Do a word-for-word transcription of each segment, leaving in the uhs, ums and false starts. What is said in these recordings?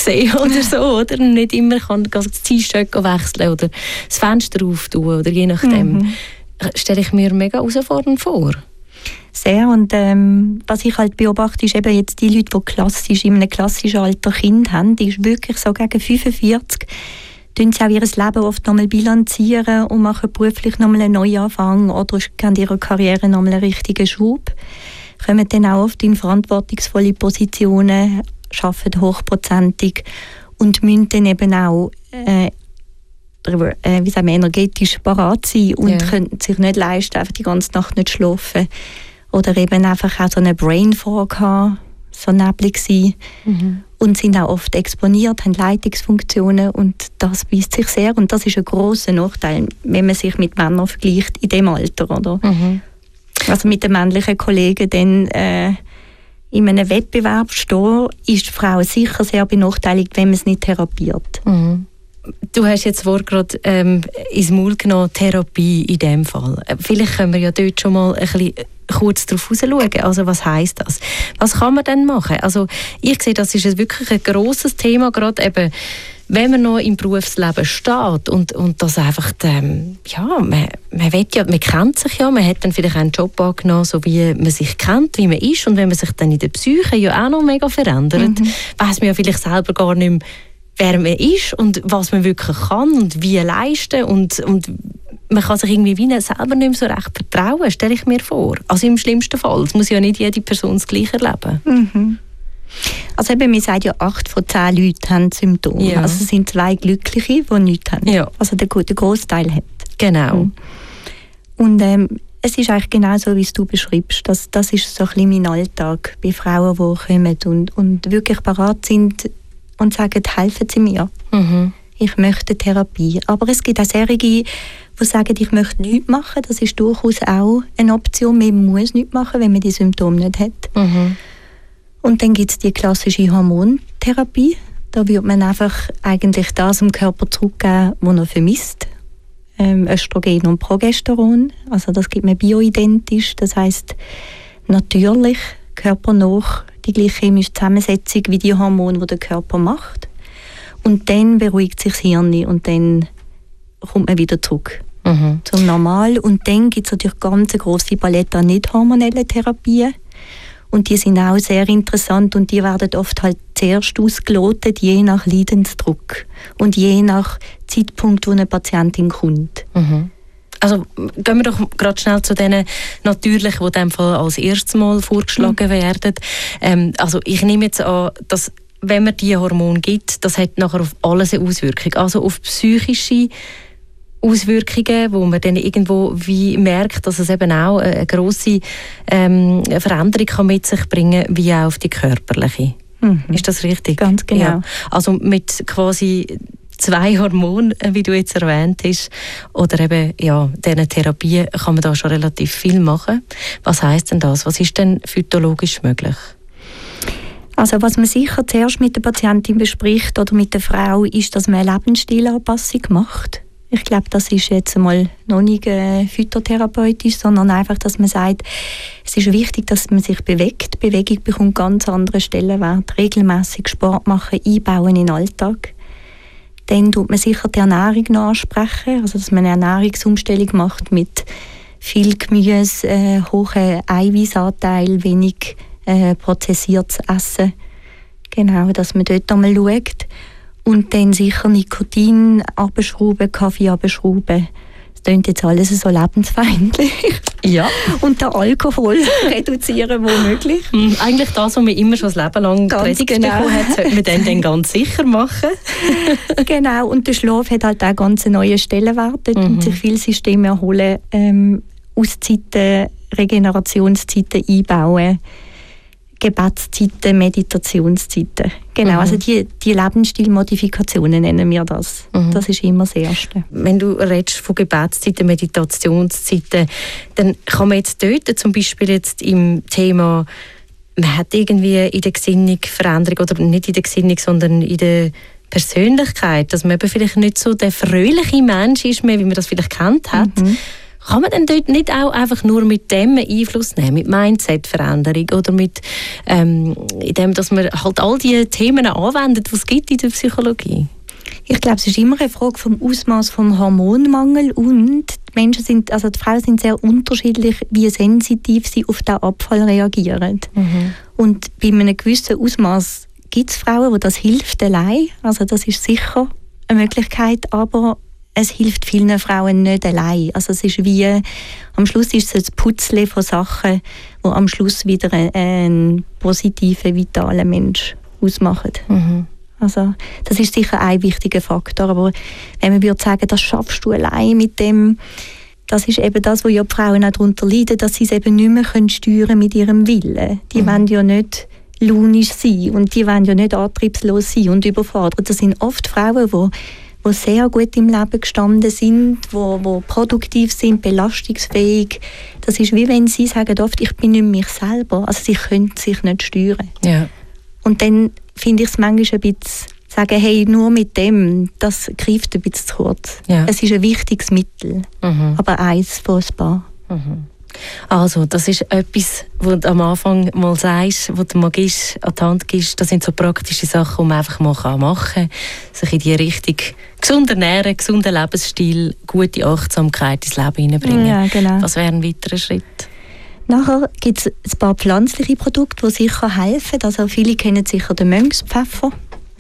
sehen oder so, oder? Nicht immer kann das T-Shirt wechseln oder das Fenster auftun oder je nachdem. Mhm. Stelle ich mir mega herausfordernd vor. Sehr. Und ähm, was ich halt beobachte, ist eben jetzt die Leute, die klassisch, in einem klassischen Alter Kind haben, die ist wirklich so gegen fünfundvierzig, tun sie auch ihr Leben oft nochmal bilanzieren und machen beruflich nochmal einen Neuanfang oder geben ihrer Karriere nochmal einen richtigen Schub. Kommen dann auch oft in verantwortungsvolle Positionen, arbeiten hochprozentig und müssen dann eben auch äh, wie sagen wir, energetisch parat sein und ja. können sich nicht leisten, einfach die ganze Nacht nicht schlafen. Oder eben einfach auch so eine Brain Fog haben, so neblig sein. Mhm. Und sind auch oft exponiert, haben Leitungsfunktionen und das weist sich sehr. Und das ist ein grosser Nachteil, wenn man sich mit Männern vergleicht in dem Alter. Oder? Mhm. Also mit den männlichen Kollegen dann äh, in einem Wettbewerb stehen, ist die Frau sicher sehr benachteiligt, wenn man es nicht therapiert. Mhm. Du hast jetzt das Wort gerade ähm, ins Maul genommen, Therapie in dem Fall. Vielleicht können wir ja dort schon mal ein bisschen kurz darauf schauen. Also was heisst das? Was kann man denn machen? Also ich sehe, das ist wirklich ein grosses Thema, gerade eben, wenn man noch im Berufsleben steht und, und das einfach, ähm, ja, man, man, will ja, man kennt sich ja, man hat dann vielleicht einen Job angenommen, so wie man sich kennt, wie man ist, und wenn man sich dann in der Psyche ja auch noch mega verändert, mhm. weiss man ja vielleicht selber gar nicht mehr, wer man ist und was man wirklich kann und wie leisten und, und man kann sich irgendwie wie selber nicht mehr so recht vertrauen, stelle ich mir vor. Also im schlimmsten Fall. Es muss ja nicht jede Person das Gleiche erleben. Mhm. Also eben, man sagt ja, acht von zehn Leuten haben Symptome. Ja. Also es sind zwei Glückliche, die nichts haben. Ja. Also der, der Großteil hat. Genau. Mhm. Und ähm, es ist eigentlich genau so, wie es du beschreibst. Das, das ist so ein bisschen mein Alltag bei Frauen, die kommen und, und wirklich bereit sind und sagen, helfen Sie mir. Mhm. Ich möchte Therapie. Aber es gibt auch solche, die sagen, ich möchte nichts machen. Das ist durchaus auch eine Option. Man muss nichts machen, wenn man die Symptome nicht hat. Mhm. Und dann gibt es die klassische Hormontherapie. Da wird man einfach eigentlich das im Körper zurückgeben, was er vermisst. Ähm, Östrogen und Progesteron. Also das gibt man bioidentisch. Das heisst natürlich, körpernah, die gleiche chemische Zusammensetzung wie die Hormone, die der Körper macht. Und dann beruhigt sich das Hirn und dann kommt man wieder zurück mhm. zum Normal. Und dann gibt es natürlich ganz grosse Palette an nicht-hormonellen Therapien. Und die sind auch sehr interessant und die werden oft halt zuerst ausgelotet, je nach Leidensdruck und je nach Zeitpunkt, wo eine Patientin kommt. Mhm. Also gehen wir doch gerade schnell zu denen natürlich, die in dem Fall als erstes Mal vorgeschlagen mhm. werden. Ähm, also ich nehme jetzt an, dass wenn man diese Hormone gibt, das hat nachher auf alles eine Auswirkung. Also auf psychische Auswirkungen, wo man dann irgendwo wie merkt, dass es eben auch eine grosse ähm, Veränderung kann mit sich bringen kann, wie auch auf die körperliche. Mhm. Ist das richtig? Ganz genau. Ja. Also mit quasi zwei Hormonen, wie du jetzt erwähnt hast, oder eben ja, diesen Therapien kann man da schon relativ viel machen. Was heisst denn das? Was ist denn phytologisch möglich? Also was man sicher zuerst mit der Patientin bespricht oder mit der Frau, ist, dass man eine Lebensstilanpassung macht. Ich glaube, das ist jetzt einmal noch nicht äh, phytotherapeutisch, sondern einfach, dass man sagt, es ist wichtig, dass man sich bewegt. Bewegung bekommt ganz andere Stellenwert. Regelmäßig Sport machen, einbauen in den Alltag. Dann tut man sicher die Ernährung noch ansprechen, also dass man eine Ernährungsumstellung macht mit viel Gemüse, äh, hohen Eiweißanteil, wenig äh, prozessiertes Essen. Genau, dass man dort einmal schaut. Und dann sicher Nikotin abschrauben, Kaffee abschrauben. Das klingt jetzt alles so lebensfeindlich. Ja. Und den Alkohol reduzieren, wo möglich. Mhm. Eigentlich das, was man immer schon das Leben lang gepredigt genau. bekommen hat, sollte man dann, dann ganz sicher machen. Genau, und der Schlaf hat halt auch ganz neue Stellenwert. Mhm. Und sich viele Systeme erholen, ähm, Auszeiten, Regenerationszeiten einbauen. Gebetszeiten, Meditationszeiten. Genau, mhm. also die, die Lebensstilmodifikationen nennen wir das. Mhm. Das ist immer das Erste. Wenn du redest von Gebetszeiten, Meditationszeiten, dann kann man jetzt dort zum Beispiel jetzt im Thema, man hat irgendwie in der Gesinnung Veränderung, oder nicht in der Gesinnung, sondern in der Persönlichkeit, dass man eben vielleicht nicht so der fröhliche Mensch ist mehr, wie man das vielleicht kennt hat. Mhm. Kann man denn dort nicht auch einfach nur mit dem Einfluss nehmen, mit Mindset-Veränderung oder mit ähm, in dem, dass man halt all die Themen anwendet, die es gibt in der Psychologie? Ich glaube, es ist immer eine Frage vom Ausmaß vom Hormonmangel und die Menschen sind, also die Frauen sind sehr unterschiedlich, wie sensitiv sie auf den Abfall reagieren. Mhm. Und bei einem gewissen Ausmaß gibt es Frauen, wo das hilft allein. Also das ist sicher eine Möglichkeit, aber es hilft vielen Frauen nicht allein. Also es ist wie, am Schluss ist es ein Puzzle von Sachen, die am Schluss wieder einen positiven, vitalen Mensch ausmachen. Mhm. Also das ist sicher ein wichtiger Faktor. Aber wenn man würde sagen, das schaffst du allein mit dem, das ist eben das, wo ja die Frauen auch darunter leiden, dass sie es eben nicht mehr können steuern mit ihrem Willen. Die mhm. wollen ja nicht launisch sein und die wollen ja nicht antriebslos sein und überfordert. Das sind oft Frauen, die die sehr gut im Leben gestanden sind, die wo, wo produktiv sind, belastungsfähig. Das ist wie wenn sie sagen oft, ich bin nicht mich selber. Also sie können sich nicht steuern. Ja. Und dann finde ich es manchmal ein bisschen, sagen, hey, nur mit dem, das greift ein bisschen zu kurz. Ja. Es ist ein wichtiges Mittel, mhm. aber eins von ein paar. Mhm. Also, das ist etwas, was du am Anfang mal sagst, was du mal gibst, an die Hand gibst. Das sind so praktische Sachen, die man einfach mal machen kann. Sich in die Richtung gesund ernähren, gesunden Lebensstil, gute Achtsamkeit ins Leben hineinbringen. Ja, genau. Was wäre ein weiterer Schritt? Nachher gibt es ein paar pflanzliche Produkte, die sicher helfen. Also viele kennen sicher den Mönchspfeffer.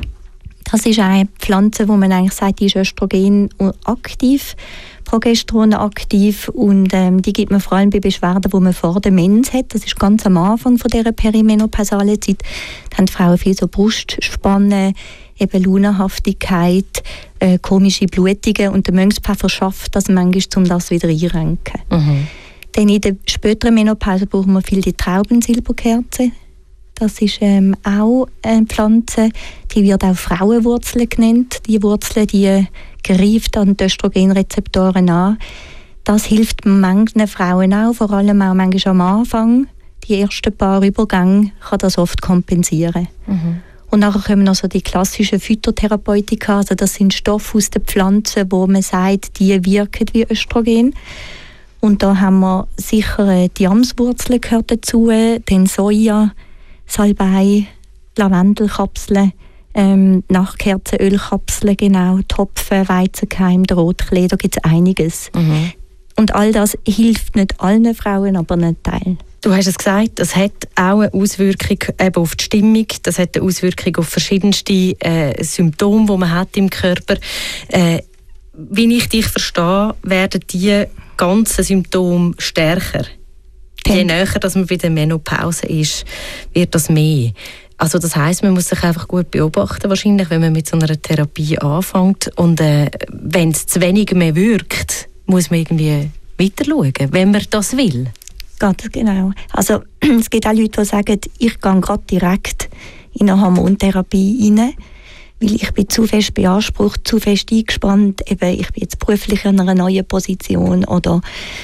Das ist eine Pflanze, wo man eigentlich sagt, die ist Östrogen aktiv, Progesteron aktiv und ähm, die gibt man vor allem bei Beschwerden, die man vor der Mens hat. Das ist ganz am Anfang von dieser perimenopausalen Zeit. Da haben die Frauen viel so Brustspannen, eben Launenhaftigkeit, äh, komische Blutungen und der Mönchspfeffer schafft das manchmal, um das wieder einzurenken. Mhm. Dann in der späteren Menopause brauchen wir viel die Traubensilberkerze. Das ist ähm, auch eine Pflanze, die wird auch Frauenwurzel genannt. Die Wurzel, die greift an die Östrogenrezeptoren an. Das hilft manchen Frauen auch, vor allem auch manchmal am Anfang. Die ersten paar Übergänge kann das oft kompensieren. Mhm. Und nachher kommen noch so die klassischen Phytotherapeutika. Also das sind Stoffe aus den Pflanzen, wo man sagt, die wirken wie Östrogen. Und da haben wir sicher die Amswurzel gehört dazu, den Soja, Salbei, Lavendelkapseln, ähm, Nachtkerzenölkapseln, genau, Topfen, Weizenkeim, Rotklee, da gibt es einiges. Mhm. Und all das hilft nicht allen Frauen, aber einen Teil. Du hast es gesagt, das hat auch eine Auswirkung eben auf die Stimmung, das hat eine Auswirkung auf verschiedenste äh, Symptome, die man hat im Körper. Äh, wie ich dich verstehe, werden die ganzen Symptome stärker. Je näher dass man bei der Menopause ist, wird das mehr. Also das heisst, man muss sich einfach gut beobachten, wahrscheinlich, wenn man mit so einer Therapie anfängt. Und äh, wenn es zu wenig mehr wirkt, muss man irgendwie weiter schauen, wenn man das will. Ganz genau. Also es gibt auch Leute, die sagen, ich gehe gerade direkt in eine Hormontherapie rein, weil ich bin zu fest beansprucht, zu fest eingespannt. Eben, ich bin jetzt beruflich in einer neuen Position oder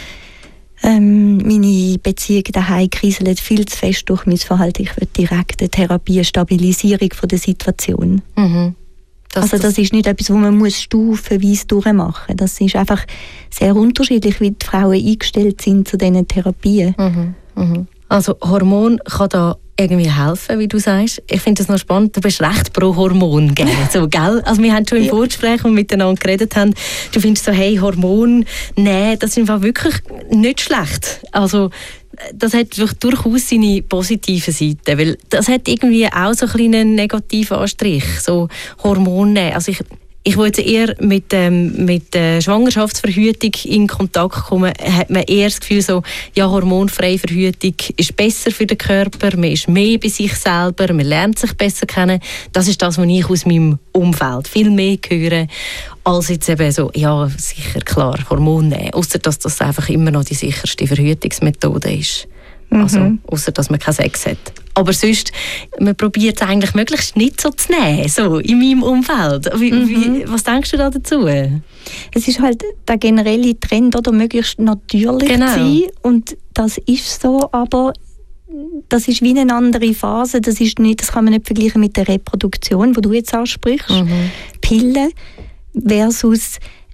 Ähm, meine Beziehung daheim kriselt viel zu fest durch mein Verhalten. Ich will direkt eine Therapie, eine Stabilisierung von der Situation. Mhm. Das, also das, das ist nicht etwas, wo man muss stufenweise durchmachen muss. Das ist einfach sehr unterschiedlich, wie die Frauen eingestellt sind zu diesen Therapien. Mhm. Mhm. Also Hormon kann da irgendwie helfen, wie du sagst. Ich finde das noch spannend. Du bist recht pro Hormon, gell? So, gell? Also wir haben schon im ja. Vorgespräch und miteinander geredet haben, du findest so, hey, Hormon, nein, das ist einfach wirklich nicht schlecht. Also das hat durchaus seine positiven Seiten, weil das hat irgendwie auch so ein einen negativen Anstrich, so Hormone. Also ich Ich will jetzt eher mit, ähm, mit äh, Schwangerschaftsverhütung in Kontakt kommen, hat man eher das Gefühl, so, ja, hormonfreie Verhütung ist besser für den Körper, man ist mehr bei sich selber, man lernt sich besser kennen. Das ist das, was ich aus meinem Umfeld viel mehr höre, als jetzt eben so, ja, sicher, klar, Hormone nehmen, ausser dass das einfach immer noch die sicherste Verhütungsmethode ist. Mhm. Also, ausser dass man keinen Sex hat. Aber sonst, man probiert es eigentlich möglichst nicht so zu nehmen, so in meinem Umfeld. Wie, mhm. wie, was denkst du da dazu? Es ist halt der generelle Trend, oder möglichst natürlich genau. sein. Und das ist so, aber das ist wie eine andere Phase. Das, ist nicht, das kann man nicht vergleichen mit der Reproduktion, die du jetzt ansprichst. Mhm. Pillen versus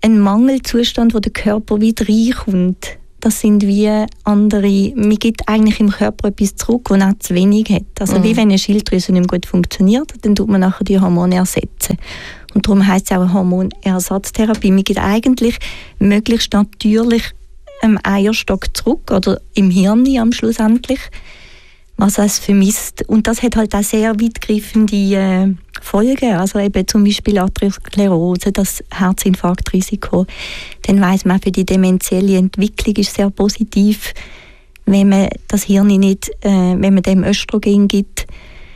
ein Mangelzustand, wo der Körper wieder reinkommt. Das sind wie andere, man gibt eigentlich im Körper etwas zurück, das auch zu wenig hat. Also mhm. wie wenn eine Schilddrüse nicht mehr gut funktioniert, dann tut man nachher die Hormone ersetzen. Und darum heisst es auch eine Hormonersatztherapie. Man gibt eigentlich möglichst natürlich einen Eierstock zurück, oder im Hirn am Schluss endlich, was es vermisst. Und das hat halt auch sehr weitgreifende äh, Folgen. Also eben zum Beispiel Arteriosklerose, das Herzinfarktrisiko. Dann weiss man, für die dementielle Entwicklung ist sehr positiv, wenn man das Hirn nicht, äh, wenn man dem Östrogen gibt.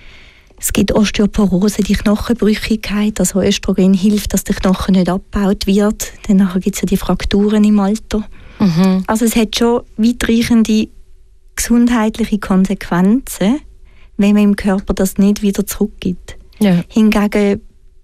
Es gibt Osteoporose, die Knochenbrüchigkeit. Also Östrogen hilft, dass der Knochen nicht abgebaut wird. Dann gibt es ja die Frakturen im Alter. Mhm. Also es hat schon weitreichende gesundheitliche Konsequenzen, wenn man im Körper das nicht wieder zurückgibt. Ja. Hingegen,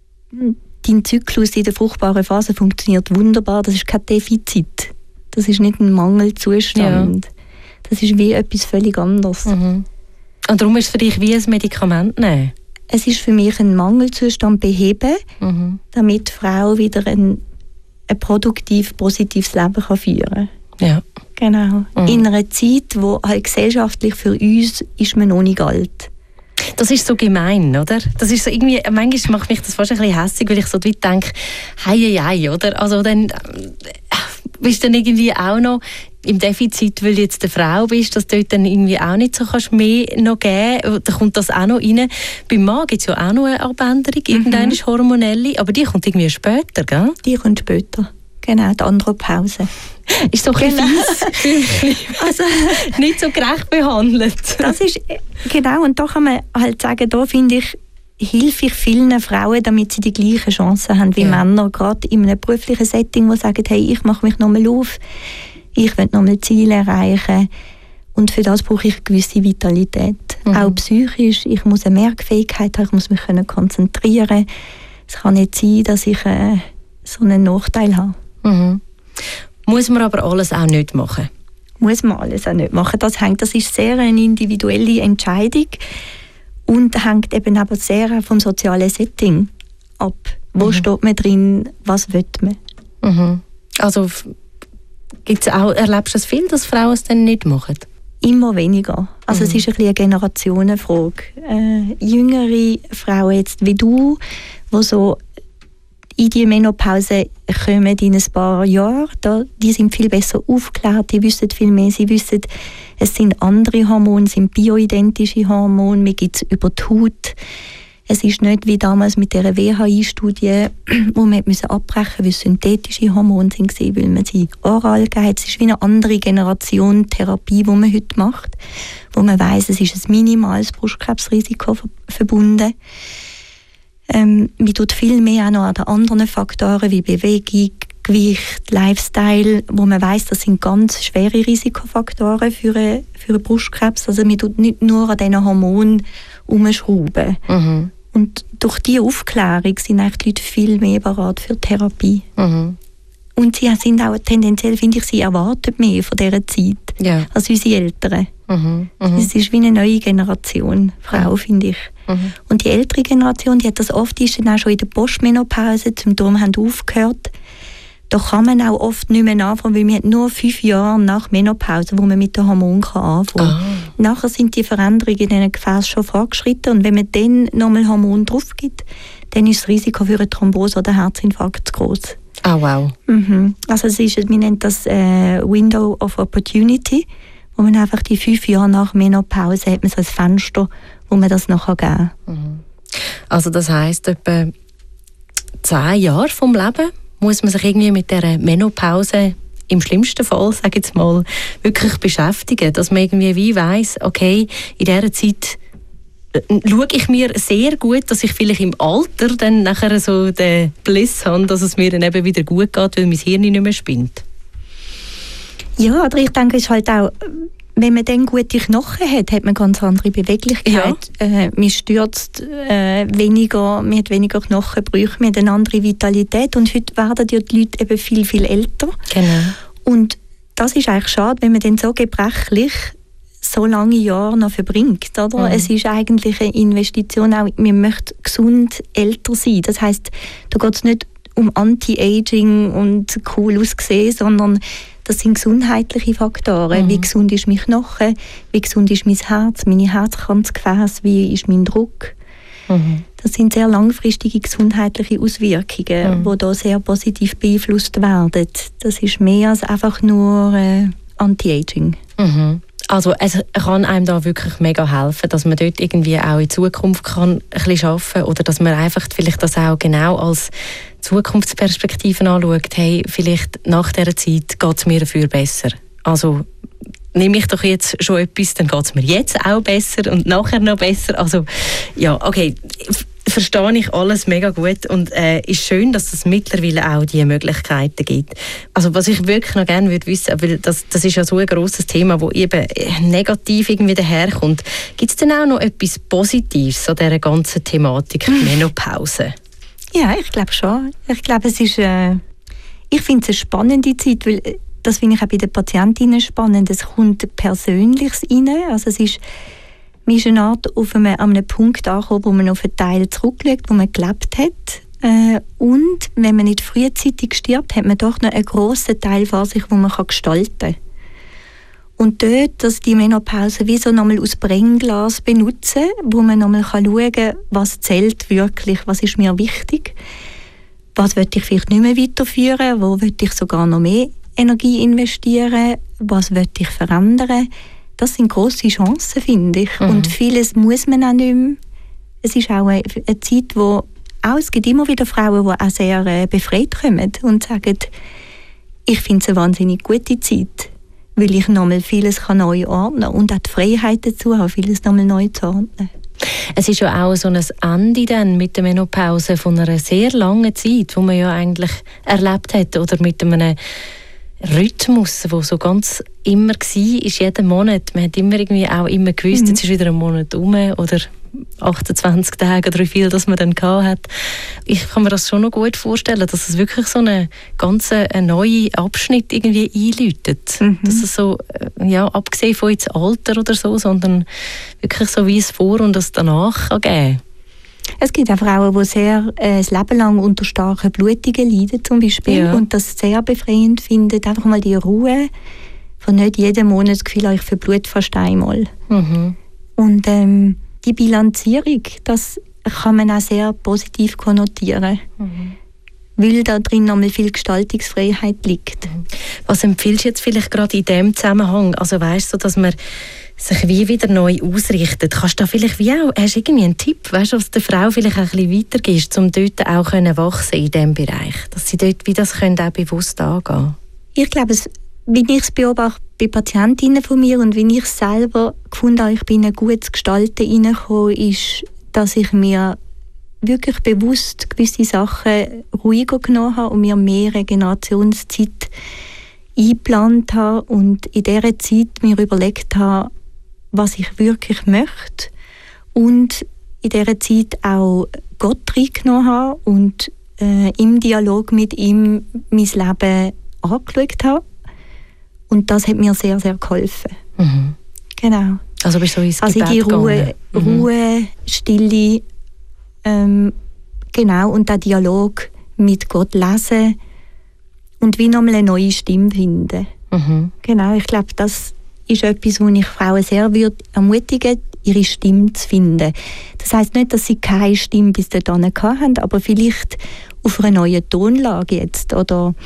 dein Zyklus in der fruchtbaren Phase funktioniert wunderbar. Das ist kein Defizit. Das ist nicht ein Mangelzustand. Ja. Das ist wie etwas völlig anderes. Mhm. Und darum ist es für dich wie ein Medikament nehmen? Es ist für mich ein Mangelzustand beheben, mhm. damit die Frau wieder ein, ein produktiv, positives Leben kann führen kann. Ja. Genau. Mhm. In einer Zeit, wo halt gesellschaftlich für uns ist man noch nicht alt. Das ist so gemein, oder? Das ist so irgendwie, manchmal macht mich das fast ein bisschen hässlich, weil ich so weit denke, hei, hei, hei, oder? Also dann äh, bist du dann irgendwie auch noch im Defizit, weil du jetzt eine Frau bist, dass du dort dann irgendwie auch nicht so kannst mehr noch geben. Da kommt das auch noch rein. Beim Mann gibt es ja auch noch eine Abänderung, irgendeine ist hormonelle, aber die kommt irgendwie später, gell? Die kommt später. Genau, die Andropause. Ist so ein bisschen fies. Also nicht so gerecht behandelt. Das ist, genau, und da kann man halt sagen, da finde ich, hilfe ich vielen Frauen, damit sie die gleichen Chancen haben wie ja. Männer, gerade in einem beruflichen Setting, wo sagen, hey, ich mache mich nochmal auf, ich will nochmal Ziele erreichen. Und für das brauche ich eine gewisse Vitalität. Mhm. Auch psychisch, ich muss eine Merkfähigkeit haben, ich muss mich können konzentrieren. Es kann nicht sein, dass ich äh, so einen Nachteil habe. Mhm. Muss man aber alles auch nicht machen? Muss man alles auch nicht machen. Das, hängt, das ist sehr eine individuelle Entscheidung und hängt eben aber sehr vom sozialen Setting ab. Wo mhm. steht man drin, was will man? Mhm. Also gibt's auch, erlebst du das viel, dass Frauen es dann nicht machen? Immer weniger. Also mhm. es ist ein bisschen eine Generationenfrage. Äh, jüngere Frauen jetzt wie du, die so in die Menopause kommen in ein paar Jahren, da, die sind viel besser aufgeklärt, die wissen viel mehr, sie wissen, es sind andere Hormone, es sind bioidentische Hormone, mir gibt es über die Haut. Es ist nicht wie damals mit der W H I-Studie, wo man müssen abbrechen musste, weil es synthetische Hormone sind, weil man sie oral gegeben. Es ist wie eine andere Generation Therapie, die man heute macht, wo man weiss, es ist ein minimales Brustkrebsrisiko verbunden. Ähm, man tut viel mehr auch noch an den anderen Faktoren wie Bewegung, Gewicht, Lifestyle, wo man weiss, das sind ganz schwere Risikofaktoren für einen, für einen Brustkrebs. Also man tut nicht nur an diesen Hormonen umschrauben. Mhm. Und durch diese Aufklärung sind eigentlich die Leute viel mehr bereit für Therapie. Mhm. Und sie sind auch tendenziell, finde ich, sie erwarten mehr von dieser Zeit ja. als unsere Eltern. Mhm. Mhm. Es ist wie eine neue Generation Frau, mhm. finde ich. Mhm. Und die ältere Generation, die hat das oft, die ist dann auch schon in der Postmenopause, die Symptome haben aufgehört. Da kann man auch oft nicht mehr anfangen, weil wir haben nur fünf Jahre nach Menopause, wo man mit dem Hormon anfangen kann. Ah. Nachher sind die Veränderungen in diesen Gefäßen schon fortgeschritten und wenn man dann nochmal Hormon drauf gibt, dann ist das Risiko für eine Thrombose oder Herzinfarkt zu groß. Ah, oh, wow. Mhm. Also es ist, wir nennen das äh, Window of Opportunity, wo man einfach die fünf Jahre nach Menopause hat man so ein Fenster, wo man das nachher geben kann. Mhm. Also das heisst, etwa zehn Jahre vom Leben muss man sich irgendwie mit dieser Menopause im schlimmsten Fall, sage ich jetzt mal, wirklich beschäftigen, dass man irgendwie wie weiss, okay, in dieser Zeit schaue ich mir sehr gut, dass ich vielleicht im Alter dann nachher so den Bliss habe, dass es mir dann eben wieder gut geht, weil mein Hirn nicht mehr spinnt. Ja, aber ich denke, es ist halt auch, wenn man dann gute Knochen hat, hat man ganz andere Beweglichkeit. Ja. Äh, man stürzt äh, weniger, man hat weniger Knochenbrüche, man hat eine andere Vitalität. Und heute werden ja die Leute eben viel, viel älter. Genau. Und das ist eigentlich schade, wenn man dann so gebrechlich so lange Jahre noch verbringt. Oder? Mhm. Es ist eigentlich eine Investition, auch, man möchte gesund älter sein. Das heisst, da geht es nicht um Anti-Aging und cool aussehen, sondern das sind gesundheitliche Faktoren. Mhm. Wie gesund ist mein Knochen, wie gesund ist mein Herz, meine Herzkranzgefäße, wie ist mein Druck. Mhm. Das sind sehr langfristige gesundheitliche Auswirkungen, mhm. die da sehr positiv beeinflusst werden. Das ist mehr als einfach nur äh, Anti-Aging. Mhm. Also es kann einem da wirklich mega helfen, dass man dort irgendwie auch in Zukunft kann ein bisschen arbeiten kann oder dass man einfach vielleicht das auch genau als Zukunftsperspektiven anschaut. Hey, vielleicht nach dieser Zeit geht es mir dafür besser. Also nehme ich doch jetzt schon etwas, dann geht es mir jetzt auch besser und nachher noch besser. Also ja, okay, verstehe ich alles mega gut und äh, ist schön, dass es mittlerweile auch diese Möglichkeiten gibt. Also was ich wirklich noch gerne würde wissen, weil das, das ist ja so ein grosses Thema, das eben negativ irgendwie daherkommt. Gibt es denn auch noch etwas Positives an dieser ganzen Thematik Menopause? Ja, ich glaube schon. Ich glaube, es ist, äh, ich finde es eine spannende Zeit, weil das finde ich auch bei den Patientinnen spannend. Es kommt Persönliches rein, also es ist Man ist eine Art auf einem, an einem Punkt angekommen, wo man auf einen Teil zurückschaut, wo man gelebt hat. Äh, und wenn man nicht frühzeitig stirbt, hat man doch noch einen grossen Teil vor sich, den man gestalten kann. Und dort, dass die Menopause wie so nochmal aus Brennglas benutzen, wo man nochmal schauen kann, was zählt wirklich, was ist mir wichtig, was will ich vielleicht nicht mehr weiterführen, wo will ich sogar noch mehr Energie investieren, was will ich verändern. Das sind grosse Chancen, finde ich. Mhm. Und vieles muss man auch nicht mehr. Es ist auch eine, eine Zeit, wo auch, es gibt immer wieder Frauen, die auch sehr äh, befreit kommen und sagen, ich finde es eine wahnsinnig gute Zeit, weil ich nochmal vieles kann neu ordnen kann und auch die Freiheit dazu habe, vieles nochmal neu zu ordnen. Es ist ja auch so ein Ende dann mit der Menopause von einer sehr langen Zeit, die man ja eigentlich erlebt hat, oder mit einem Rhythmus, der so ganz immer war, ist jeden Monat. Man hat immer irgendwie auch immer gewusst, mhm. jetzt ist wieder ein Monat um oder achtundzwanzig Tage oder wie viel das man dann gehabt hat. Ich kann mir das schon noch gut vorstellen, dass es wirklich so einen ganz einen neuen Abschnitt irgendwie einläutet. Mhm. Dass es so, ja, abgesehen von jetzt Alter oder so, sondern wirklich so wie es vor und es danach kann geben. Es gibt auch Frauen, die sehr äh, das Leben lang unter starken Blutungen leiden zum Beispiel, ja. und das sehr befreiend finden. Einfach mal die Ruhe von nicht jeden Monat das Gefühl, ich verblut fast einmal. Mhm. Und ähm, die Bilanzierung, das kann man auch sehr positiv konnotieren. Mhm. Weil da drin noch mal viel Gestaltungsfreiheit liegt. Was empfiehlst du jetzt vielleicht gerade in diesem Zusammenhang? Also weißt du, dass man sich wie wieder neu ausrichtet? Kannst du da vielleicht wie auch, hast du irgendwie einen Tipp, weißt du, was der Frau vielleicht auch ein bisschen weitergibst, um dort auch können wachsen in diesem Bereich? Dass sie dort wie das können auch bewusst angehen? Ich glaube, es, wie ich es beobachte bei Patientinnen von mir und wie ich selber gefunden habe, ich bin in ein gutes Gestalten hineingekommen, ist, dass ich mir wirklich bewusst gewisse Sachen ruhiger genommen habe und mir mehr Regenerationszeit eingeplant habe und in dieser Zeit mir überlegt habe, was ich wirklich möchte und in dieser Zeit auch Gott reingenommen habe und äh, im Dialog mit ihm mein Leben angeschaut habe. Und das hat mir sehr, sehr geholfen. Mhm. Genau. Also bist du so ins also Gebet die Ruhe, mhm. Ruhe, Stille, ähm, genau, und der Dialog mit Gott lesen und wie nochmal eine neue Stimme finden. Mhm. Genau, ich glaube, das ist etwas, wo ich Frauen sehr würde ermutigen, ihre Stimme zu finden. Das heisst nicht, dass sie keine Stimme bis dahin hatten, aber vielleicht auf einer neuen Tonlage jetzt oder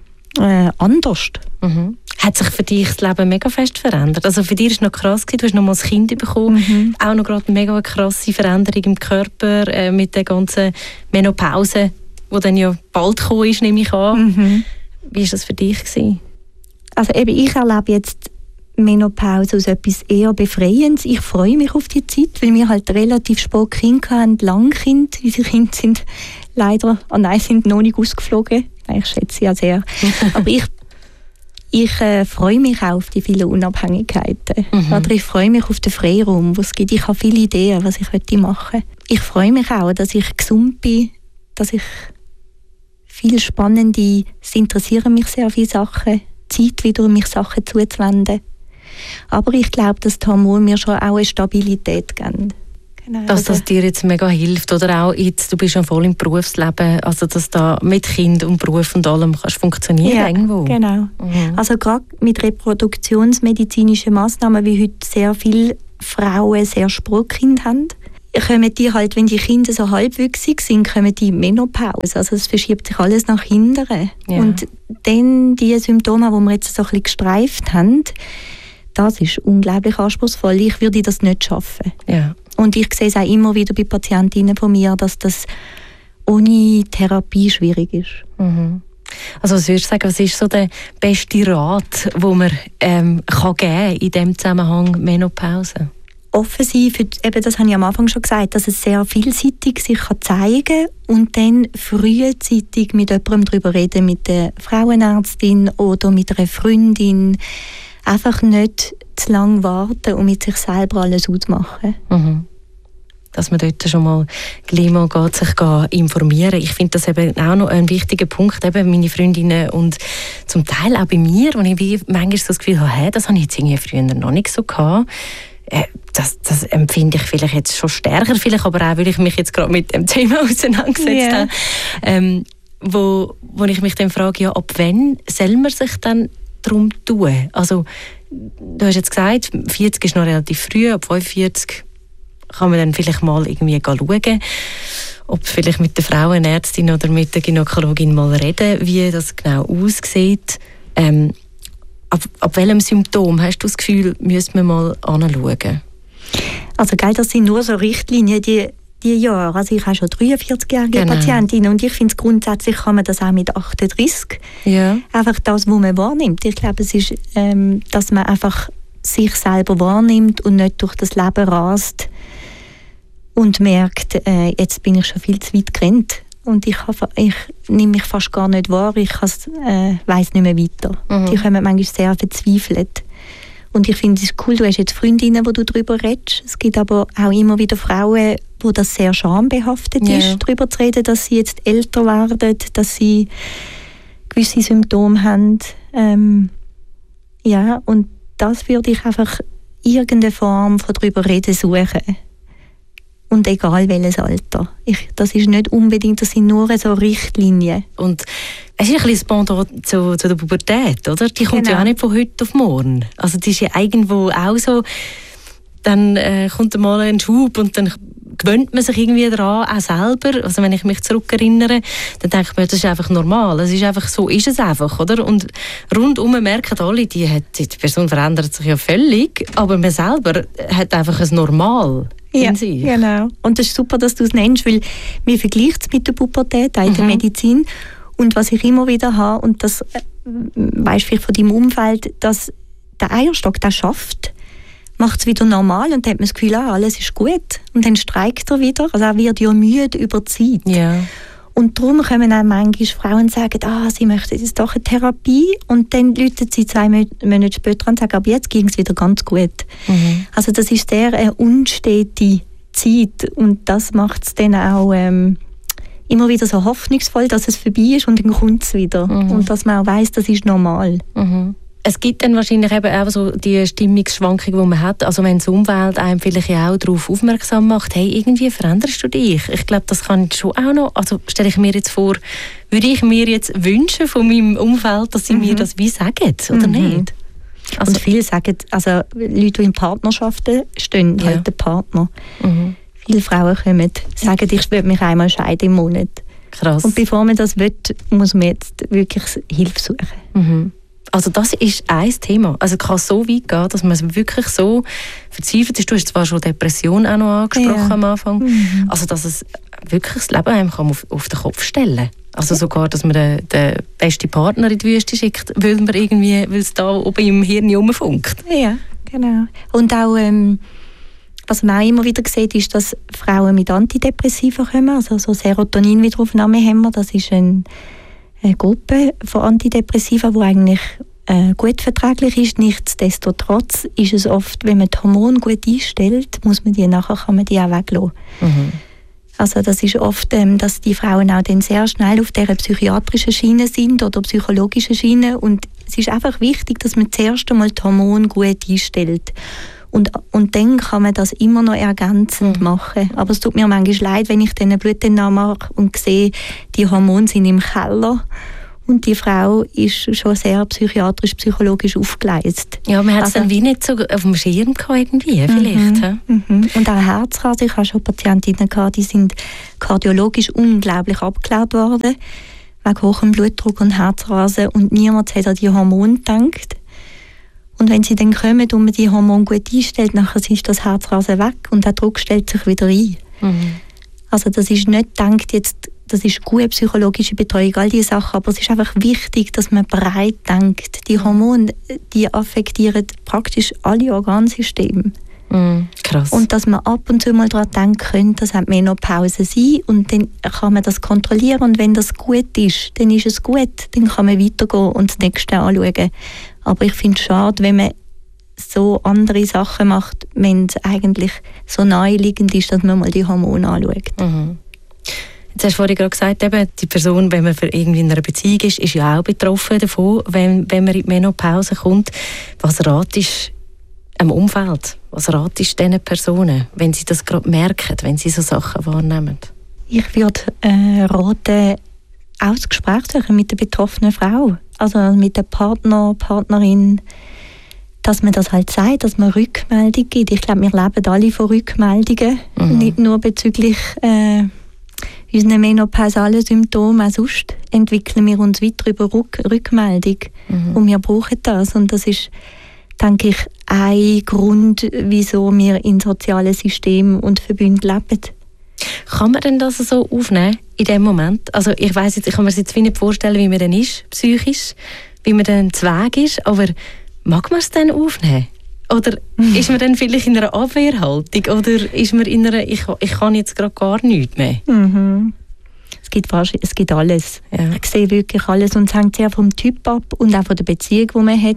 äh, anders. Mhm. Hat sich für dich das Leben mega fest verändert? Also für dich war es noch krass, du hast noch mal ein Kind bekommen, mhm. auch noch gerade eine mega krasse Veränderung im Körper äh, mit der ganzen Menopause, die dann ja bald gekommen ist, nehme ich an. Mhm. Wie war das für dich gewesen? Also eben, ich erlebe jetzt Menopause als etwas eher Befreiendes. Ich freue mich auf die Zeit, weil wir halt relativ spät Kinder hatten, Langkind. Unsere Kinder sind leider, oh nein, sind noch nicht ausgeflogen. Ich schätze ja sehr. Aber ich Ich äh, freue mich auch auf die vielen Unabhängigkeiten. Mhm. Oder ich freue mich auf den Freiraum, wo es gibt. Ich habe viele Ideen, was ich heute machen möchte. Ich freue mich auch, dass ich gesund bin, dass ich viel spannende, es interessieren mich sehr viele Sachen, Zeit wieder, um mich Sachen zuzuwenden. Aber ich glaube, dass die Hormone mir schon auch eine Stabilität geben. Genau, dass das dir jetzt mega hilft oder auch jetzt, du bist schon voll im Berufsleben, also dass da mit Kind und Beruf und allem kannst funktionieren ja, irgendwo. Genau. Mhm. Also gerade mit reproduktionsmedizinischen Massnahmen, wie heute sehr viele Frauen sehr Sprungkinder haben, kommen die halt, wenn die Kinder so halbwüchsig sind, kommen die in Menopause. Also es verschiebt sich alles nach hinten. Ja. Und dann die Symptome, die wir jetzt so ein bisschen gestreift haben, das ist unglaublich anspruchsvoll. Ich würde das nicht schaffen. Ja. Und ich sehe es auch immer wieder bei Patientinnen von mir, dass das ohne Therapie schwierig ist. Mhm. Also was würdest du sagen, was ist so der beste Rat, den man ähm, kann geben in diesem Zusammenhang Menopause? Offen sein, für, eben, das habe ich am Anfang schon gesagt, dass es sehr vielseitig sich kann zeigen und dann frühzeitig mit jemandem darüber reden, mit der Frauenärztin oder mit einer Freundin. Einfach nicht zu lange warten und mit sich selber alles ausmachen. Mhm. Dass man dort schon mal gleich mal geht, sich informieren. Ich finde das eben auch noch ein wichtiger Punkt, eben meine Freundinnen und zum Teil auch bei mir, wo ich manchmal so das Gefühl habe, hey, das habe ich jetzt irgendwie früher noch nicht so gehabt. Das, das empfinde ich vielleicht jetzt schon stärker, vielleicht aber auch, weil ich mich jetzt gerade mit dem Thema auseinandergesetzt yeah. habe. Ähm, wo, wo ich mich dann frage, ja, ab wann soll man sich dann darum tun? Also, du hast jetzt gesagt, vierzig ist noch relativ früh, ab fünfundvierzig kann man dann vielleicht mal irgendwie schauen, ob vielleicht mit der Frauenärztin oder mit der Gynäkologin mal reden, wie das genau aussieht. Ähm, ab, ab welchem Symptom hast du das Gefühl, müsste man mal anschauen? Also, gell, das sind nur so Richtlinien, die die Jahre. Also ich habe schon dreiundvierzig-jährige genau. Patientinnen und ich finde, grundsätzlich kann man das auch mit achtunddreißig. Ja. Einfach das, was man wahrnimmt. Ich glaube, es ist, ähm, dass man einfach sich selber wahrnimmt und nicht durch das Leben rast und merkt, äh, jetzt bin ich schon viel zu weit gerannt und ich, habe, ich nehme mich fast gar nicht wahr, ich äh, weiss nicht mehr weiter. Mhm. Die kommen manchmal sehr verzweifelt. Und ich finde es cool, du hast jetzt Freundinnen, wo du darüber redest. Es gibt aber auch immer wieder Frauen, wo das sehr schambehaftet yeah. ist, darüber zu reden, dass sie jetzt älter werden, dass sie gewisse Symptome haben. Ähm, ja, und das würde ich einfach irgendeine Form von darüber reden suchen. Und egal welches Alter. Ich, das ist nicht unbedingt, das sind nur so Richtlinien. Und es ist ein bisschen das Pendant zu, zu der Pubertät, oder? Die kommt genau. ja auch nicht von heute auf morgen. Also die ist ja irgendwo auch so, dann äh, kommt mal ein Schub und dann gewöhnt man sich irgendwie daran, auch selber. Also wenn ich mich zurückerinnere, dann denke ich mir, das ist einfach normal. Es ist einfach so, ist es einfach, oder? Und rundum merken alle, die, hat, die Person verändert sich ja völlig, aber man selber hat einfach ein Normal. Ja, genau. Und das ist super, dass du es nennst, weil wir vergleicht es mit der Pubertät in mhm. der Medizin. Und was ich immer wieder habe, und das äh, weißt du von deinem Umfeld, dass der Eierstock das schafft, macht es wieder normal und dann hat man das Gefühl, ah, alles ist gut. Und dann streikt er wieder. Also er wird ja müde über die Zeit. Ja. Und darum kommen auch manchmal Frauen und sagen, ah, sie möchten jetzt doch eine Therapie. Und dann läuten sie zwei Monate später und sagen, aber jetzt ging es wieder ganz gut. Mhm. Also das ist sehr eine unstete Zeit. Und das macht es dann auch ähm, immer wieder so hoffnungsvoll, dass es vorbei ist und dann kommt es wieder. Mhm. Und dass man auch weiss, das ist normal. Mhm. Es gibt dann wahrscheinlich eben auch so die Stimmungsschwankung, die man hat. Also wenn die Umwelt einem vielleicht auch darauf aufmerksam macht, hey, irgendwie veränderst du dich. Ich glaube, das kann schon auch noch, also stelle ich mir jetzt vor, würde ich mir jetzt wünschen von meinem Umfeld, dass sie mhm. mir das wie sagen, oder mhm. nicht? Also, und viele sagen, also Leute, die in Partnerschaften stehen, ja. halt der Partner. Mhm. Viele Frauen kommen, sagen, ich will mich einmal scheiden im Monat. Krass. Und bevor man das will, muss man jetzt wirklich Hilfe suchen. Mhm. Also das ist ein Thema. Also es kann so weit gehen, dass man wirklich so verzweifelt ist. Du hast zwar schon Depression auch noch angesprochen ja. am Anfang. Mhm. Also dass es wirklich das Leben einem kann auf, auf den Kopf stellen kann. Also ja. sogar, dass man den, den besten Partner in die Wüste schickt, weil man irgendwie, weil es da oben im Hirn rumfunkt. Ja, genau. Und auch, ähm, was man auch immer wieder sieht, ist, dass Frauen mit Antidepressiva kommen. Also so Serotonin-Wiederaufnahme haben wir. Das ist ein eine Gruppe von Antidepressiva, die eigentlich äh, gut verträglich ist. Nichtsdestotrotz ist es oft, wenn man die Hormone gut einstellt, muss man die nachher kann man die auch weglassen. Mhm. Also das ist oft, ähm, dass die Frauen auch dann sehr schnell auf dieser psychiatrischen Schiene sind oder psychologischen Schiene. Und es ist einfach wichtig, dass man zuerst einmal die Hormone gut einstellt. Und, und dann kann man das immer noch ergänzend mhm. machen. Aber es tut mir manchmal leid, wenn ich dann eine Blutentnahme mache und sehe, die Hormone sind im Keller und die Frau ist schon sehr psychiatrisch, psychologisch aufgeleistet. Ja, man hat es also, dann wie nicht so auf dem Schirm gehabt, irgendwie, vielleicht. Mhm, mhm. Und auch Herzrasen, ich habe schon Patientinnen gehabt, die sind kardiologisch unglaublich abgeklärt worden, wegen hohem Blutdruck und Herzrasen, und niemand hat an die Hormone gedacht. Und wenn sie dann kommen und man die Hormone gut einstellt, nachher ist das Herzrasen weg und der Druck stellt sich wieder ein. Mhm. Also das ist nicht gedacht, jetzt, das ist gute psychologische Betreuung, all diese Sachen, aber es ist einfach wichtig, dass man breit denkt. Die Hormone, die affektieren praktisch alle Organsysteme. Mm, krass. Und dass man ab und zu mal daran denken könnte, das hat Menopause sein, und dann kann man das kontrollieren, und wenn das gut ist, dann ist es gut, dann kann man weitergehen und das Nächste anschauen. Aber ich finde es schade, wenn man so andere Sachen macht, wenn es eigentlich so naheliegend ist, dass man mal die Hormone anschaut. Mhm. Jetzt hast du vorhin gerade gesagt, eben, die Person, wenn man für irgendwie in einer Beziehung ist, ist ja auch betroffen davon, wenn, wenn man in die Menopause kommt. Was ratest du im Umfeld? Was ratest du diesen Personen, wenn sie das gerade merken, wenn sie so Sachen wahrnehmen? Ich würde äh, raten, auch das Gespräch suchen mit der betroffenen Frau. Also mit dem Partner, Partnerin, dass man das halt sagt, dass man Rückmeldung gibt. Ich glaube, wir leben alle von Rückmeldungen, mhm. nicht nur bezüglich äh, unseren menopausalen Symptomen, auch sonst entwickeln wir uns weiter über Rück- Rückmeldung mhm. und wir brauchen das. Und das ist, denke ich, ein Grund, wieso wir in sozialen Systemen und Verbünden leben. Kann man denn das so aufnehmen in dem Moment? Also ich weiss jetzt, ich kann mir jetzt nicht vorstellen, wie man dann ist, psychisch, wie man dann zu Weg ist, aber mag man es dann aufnehmen? Oder mhm. ist man dann vielleicht in einer Abwehrhaltung? Oder ist man in einer, ich, ich kann jetzt gerade gar nichts mehr? Mhm. Es gibt, es gibt alles. Ja. Ich sehe wirklich alles, und es hängt sehr vom Typ ab und auch von der Beziehung, die man hat.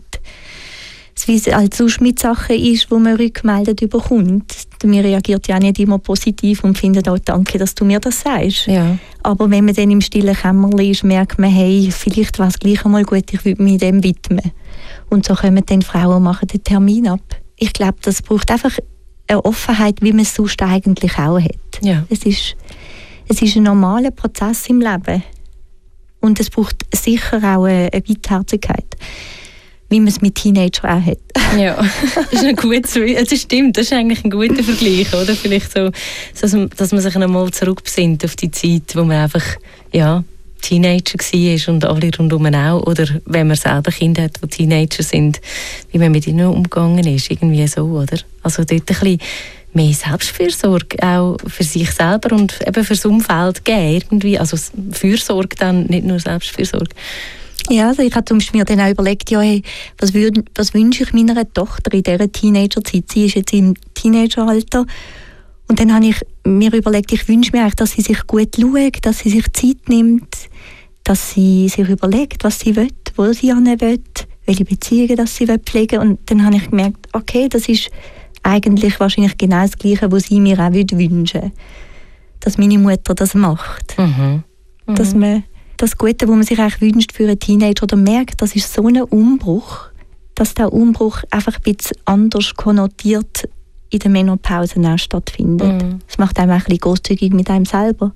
Wie es halt sonst mit Sachen ist, wo man rückmeldet bekommt. Man reagiert ja nicht immer positiv und findet auch «Danke, dass du mir das sagst». Ja. Aber wenn man dann im stillen Kämmerlein ist, merkt man, hey, vielleicht war es gleich einmal gut, ich würde mich dem widmen. Und so kommen dann Frauen und machen den Termin ab. Ich glaube, das braucht einfach eine Offenheit, wie man es sonst eigentlich auch hat. Ja. Es ist, es ist ein normaler Prozess im Leben. Und es braucht sicher auch eine, eine Weitherzigkeit, wie man es mit Teenagern auch hat. Ja, das ist ein gutes, das stimmt, das ist eigentlich ein guter Vergleich, oder? Vielleicht so, dass man sich einmal zurückbesinnt auf die Zeit, wo man einfach, ja, Teenager war und alle rundum auch, oder wenn man selber Kinder hat, die Teenager sind, wie man mit ihnen umgegangen ist, irgendwie so, oder? Also dort ein bisschen mehr Selbstfürsorge auch für sich selber und eben fürs Umfeld geben, irgendwie, also Fürsorge dann, nicht nur Selbstfürsorge. Ja, also ich habe mir dann auch überlegt, ja, hey, was, würd, was wünsche ich meiner Tochter in dieser Teenagerzeit? Sie ist jetzt im Teenageralter. Und dann habe ich mir überlegt, ich wünsche mir eigentlich, dass sie sich gut schaut, dass sie sich Zeit nimmt, dass sie sich überlegt, was sie will, wo sie hin will, welche Beziehungen dass sie pflegen will. Und dann habe ich gemerkt, okay, das ist eigentlich wahrscheinlich genau das Gleiche, was sie mir auch wünschen würde. Dass meine Mutter das macht. Mhm. Mhm. Dass man das Gute, was man sich eigentlich wünscht für einen Teenager, oder merkt, das ist so ein Umbruch, dass der Umbruch einfach ein bisschen anders konnotiert in der Menopause auch stattfindet. Mm. Das macht einem ein bisschen großzügig mit einem selber.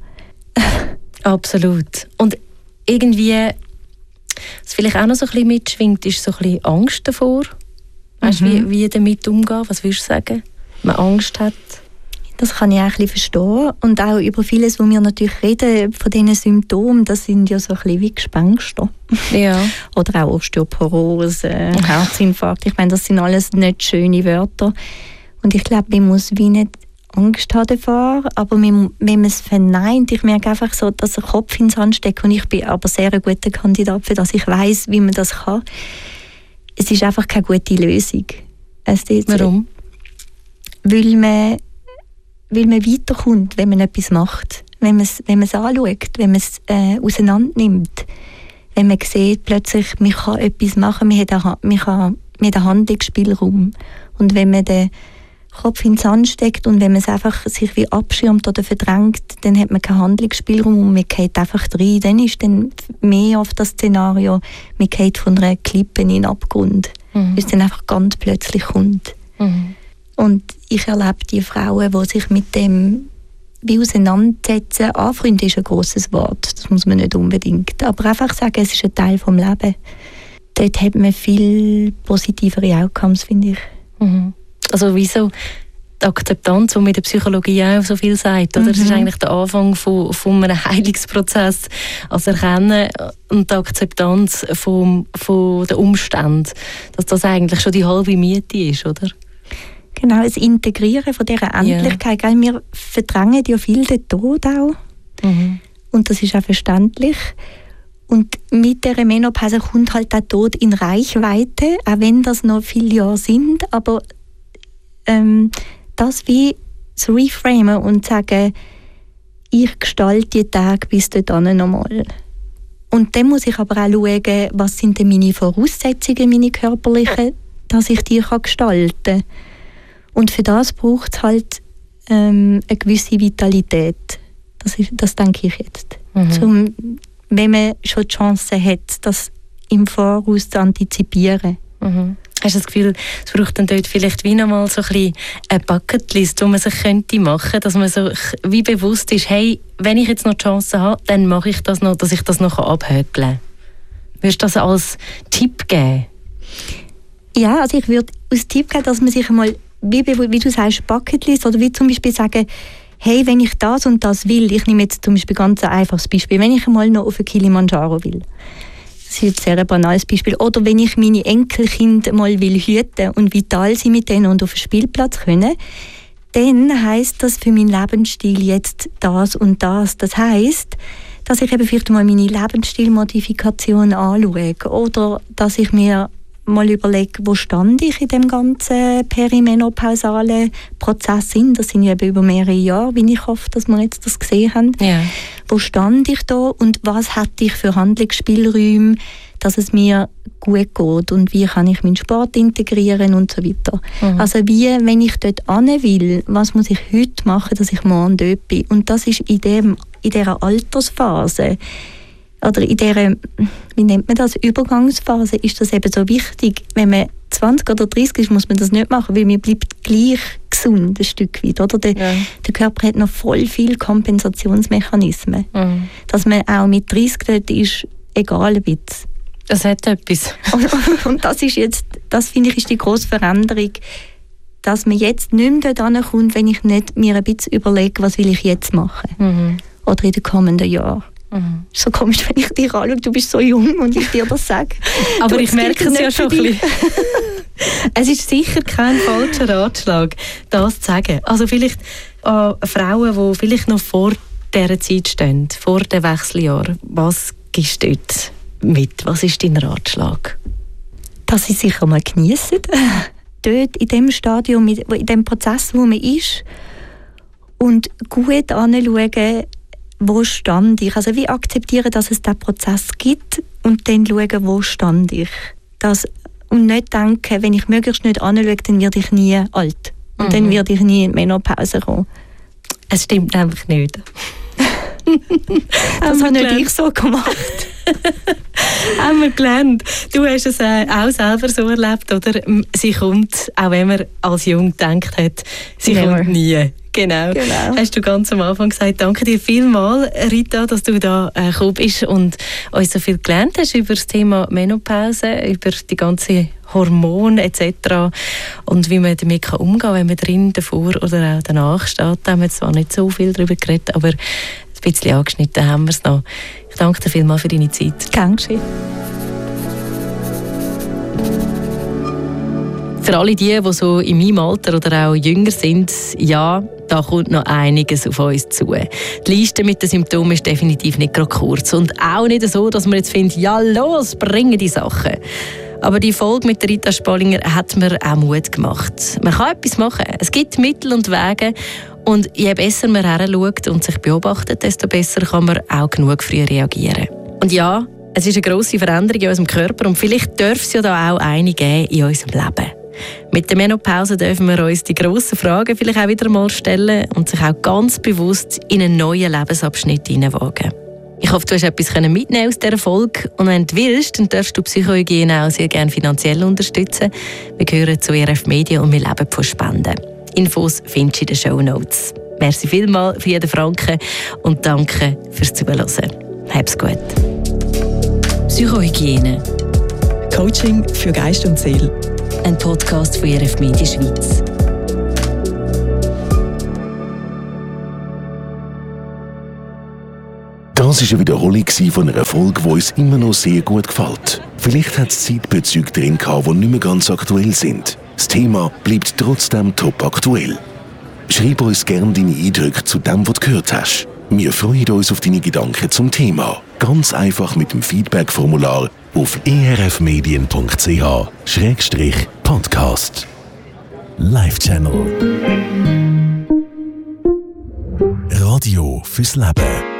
Absolut. Und irgendwie, was vielleicht auch noch so ein bisschen mitschwingt, ist so ein bisschen Angst davor. Weißt du, mhm. wie, wie damit umgehen? Was würdest du sagen, wenn man Angst hat? Das kann ich auch ein bisschen verstehen. Und auch über vieles, was wir natürlich reden, von diesen Symptomen, das sind ja so ein bisschen wie Gespenster. Ja. Oder auch Osteoporose, Herzinfarkt. Ich meine, das sind alles nicht schöne Wörter. Und ich glaube, man muss wie nicht Angst haben davor, aber wenn man es verneint, ich merke einfach so, dass der Kopf ins Sand steckt, und ich bin aber sehr ein guter Kandidat für das. Ich weiss, wie man das kann. Es ist einfach keine gute Lösung. Es ist, warum? Weil man, weil man weiterkommt, wenn man etwas macht. Wenn man es, wenn man es anschaut, wenn man es äh, auseinander nimmt. Wenn man sieht, plötzlich, man kann etwas machen, man hat einen, man kann, man hat einen Handlungsspielraum. Und wenn man den Kopf in den Sand steckt und wenn man es einfach sich wie abschirmt oder verdrängt, dann hat man keinen Handlungsspielraum und man geht einfach rein. Dann ist dann mehr auf das Szenario, man geht von einer Klippe in den Abgrund, mhm. bis es dann einfach ganz plötzlich kommt. Mhm. Und ich erlebe die Frauen, die sich mit dem wie auseinandersetzen. Anfreunden ist ein grosses Wort, das muss man nicht unbedingt. Aber einfach sagen, es ist ein Teil des Lebens. Dort hat man viel positivere Outcomes, finde ich. Mhm. Also wieso die Akzeptanz, die mit der Psychologie auch so viel sagt, oder? Mhm. Das ist eigentlich der Anfang von, von einem Heilungsprozess, also Erkennen und die Akzeptanz von, von den Umständen, dass das eigentlich schon die halbe Miete ist, oder? Genau, das Integrieren von dieser Endlichkeit. Ja. Wir verdrängen ja viel den Tod auch. Mhm. Und das ist auch verständlich. Und mit dieser Menopause kommt halt der Tod in Reichweite, auch wenn das noch viele Jahre sind. Aber ähm, das wie zu reframen und sagen, ich gestalte die Tage bis dahin nochmal. Und dann muss ich aber auch schauen, was sind denn meine Voraussetzungen, meine körperlichen, dass ich die gestalten kann. Und für das braucht es halt ähm, eine gewisse Vitalität. Das, ist, das denke ich jetzt. Mhm. Zum, wenn man schon die Chance hat, das im Voraus zu antizipieren. Mhm. Hast du das Gefühl, es braucht dann dort vielleicht wie nochmal so ein bisschen eine Bucketlist, die man sich könnte machen, dass man so wie bewusst ist, hey, wenn ich jetzt noch die Chance habe, dann mache ich das noch, dass ich das noch abhökeln kann. Würdest du das als Tipp geben? Ja, also ich würde als Tipp geben, dass man sich einmal Wie, wie du sagst, Bucketlist, oder wie zum Beispiel sagen, hey, wenn ich das und das will, ich nehme jetzt zum Beispiel ganz ein einfaches Beispiel, wenn ich mal noch auf den Kilimanjaro will, das ist jetzt ein sehr banales Beispiel, oder wenn ich meine Enkelkinder mal will hüten und vital sein mit denen und auf den Spielplatz können, dann heisst das für meinen Lebensstil jetzt das und das. Das heisst, dass ich eben vielleicht mal meine Lebensstilmodifikation anschaue oder dass ich mir mal überlege, wo stand ich in dem ganzen perimenopausalen Prozess sind. Das sind ja eben über mehrere Jahre, wie ich hoffe, dass wir jetzt das gesehen haben. Ja. Wo stand ich da und was hatte ich für Handlungsspielräume, dass es mir gut geht und wie kann ich meinen Sport integrieren und so weiter. Mhm. Also wie, wenn ich dort hin will, was muss ich heute machen, dass ich morgen dort bin. Und das ist in, dem, in dieser Altersphase oder in dieser, wie nennt man das, Übergangsphase, ist das eben so wichtig. Wenn man zwanzig oder dreißig ist, muss man das nicht machen, weil man bleibt gleich gesund, ein Stück weit. Oder? Der, ja. der Körper hat noch voll viele Kompensationsmechanismen. Mhm. Dass man auch mit dreißig dort ist, egal wie. Das hat etwas. und, und das ist jetzt, das finde ich, ist die grosse Veränderung, dass man jetzt nicht mehr dort hinkommt, wenn ich nicht mir ein bisschen überlege, was will ich jetzt machen. Mhm. Oder in den kommenden Jahren. Mhm. So komisch, wenn ich dich anschaue, du bist so jung und ich dir das sage. Aber ich merke es ja schon ein bisschen. Es ist sicher kein falscher Ratschlag, das zu sagen. Also vielleicht an Frauen, die vielleicht noch vor dieser Zeit stehen, vor den Wechseljahren. Was gibst du dort mit? Was ist dein Ratschlag? Dass sie sicher mal geniessen. Dort in dem Stadium, in dem Prozess, wo man ist. Und gut anschauen, wo stand ich? Also wie akzeptieren, dass es diesen Prozess gibt und dann schauen, wo stand ich? Das, und nicht denken, wenn ich möglichst nicht anschaue, dann werde ich nie alt. Und mhm. dann werde ich nie in die Menopause kommen. Es stimmt nämlich nicht. Das habe nicht ich so gemacht. Haben wir gelernt. Du hast es äh, auch selber so erlebt, oder? Sie kommt, auch wenn man als jung gedacht hat, sie Never. kommt nie. Genau. genau. Hast du ganz am Anfang gesagt. Danke dir vielmals, Rita, dass du da äh, gekommen bist und uns so viel gelernt hast über das Thema Menopause, über die ganzen Hormone et cetera und wie man damit umgehen kann, wenn man drin, davor oder auch danach steht. Da haben wir zwar nicht so viel darüber geredet, aber ein bisschen angeschnitten haben wir es noch. Ich danke dir vielmals für deine Zeit. Dankeschön. Für alle die, die so in meinem Alter oder auch jünger sind, ja, da kommt noch einiges auf uns zu. Die Liste mit den Symptomen ist definitiv nicht gerade kurz. Und auch nicht so, dass man jetzt findet, ja los, bringen die Sachen. Aber die Folge mit der Rita Spallinger hat mir auch Mut gemacht. Man kann etwas machen. Es gibt Mittel und Wege. Und je besser man heranschaut und sich beobachtet, desto besser kann man auch genug früh reagieren. Und ja, es ist eine grosse Veränderung in unserem Körper und vielleicht darf es ja da auch eine geben in unserem Leben. Mit der Menopause dürfen wir uns die grossen Fragen vielleicht auch wieder mal stellen und sich auch ganz bewusst in einen neuen Lebensabschnitt hineinwagen. Ich hoffe, du hast etwas mitnehmen aus dieser Folge. Und wenn du willst, dann darfst du Psychohygiene auch sehr gerne finanziell unterstützen. Wir gehören zu E R F Medien und wir leben von Spenden. Infos findest du in den Shownotes. Merci vielmals für jeden Franken und danke fürs Zuhören. Hab's gut. Psychohygiene. Coaching für Geist und Seele. Ein Podcast von E R F Medien Schweiz. Das war eine Wiederholung von einer Folge, die uns immer noch sehr gut gefällt. Vielleicht hat es Zeitbezüge drin gehabt, die nicht mehr ganz aktuell sind. Das Thema bleibt trotzdem top aktuell. Schreib uns gerne deine Eindrücke zu dem, was du gehört hast. Wir freuen uns auf deine Gedanken zum Thema. Ganz einfach mit dem Feedback-Formular auf e r f medien punkt c h Schrägstrich Podcast. Live Channel. Radio fürs Leben.